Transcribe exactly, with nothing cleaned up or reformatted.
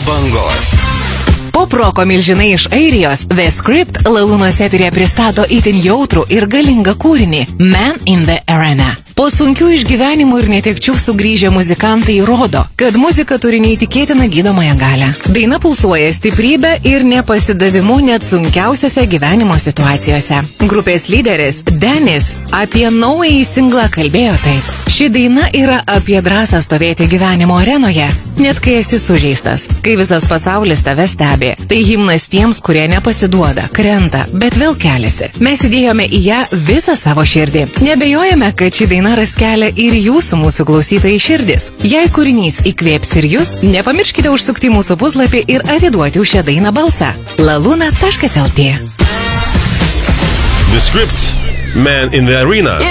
bangos. Poproko milžinai iš Airijos The Script Lalūnos eterėje pristato itin jautrų ir galingą kūrinį Man in the Arena. Po sunkių išgyvenimų ir netekčių sugrįžę muzikantai rodo, kad muzika turi neįtikėtiną gydomąją galią. Daina pulsuoja stiprybę ir nepasidavimu net sunkiausiose gyvenimo situacijose. Grupės lyderis Dennis apie naująjį singlą kalbėjo taip. Ši daina yra apie drąsą stovėti gyvenimo arenoje, net kai esi sužeistas, kai visas pasaulis tave stebi. Tai himnas tiems, kurie nepasiduoda, krenta, bet vėl keliasi. Mes įdėjome į ją visą savo širdį. Nebejojame, kad ši daina ras kelią ir jūsų mūsų klausytojai širdis. Jei kūrinys įkvėps ir jūs, nepamirškite užsukti mūsų puslapį ir atiduoti už šią dainą balsą. laluna taškas lt. The Script, Man in the Arena.